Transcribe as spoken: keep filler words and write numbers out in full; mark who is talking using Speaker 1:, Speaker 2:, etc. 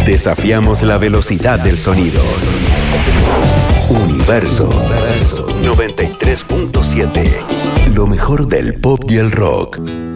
Speaker 1: Desafiamos la velocidad del sonido. Universo noventa y tres punto siete. Lo mejor del pop y el rock.